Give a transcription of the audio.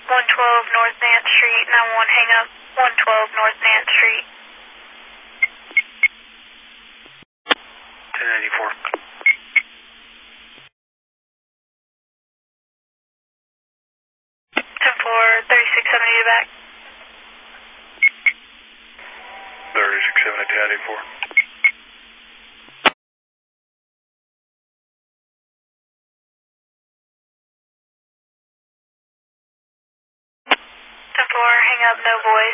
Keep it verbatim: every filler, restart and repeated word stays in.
one twelve North Nance Street, nine one hang up, one twelve North Nance Street. ten eighty-four. ten four, thirty-six seventy to back. thirty-six seventy, ten eighty-four. ten four, hang up, no void.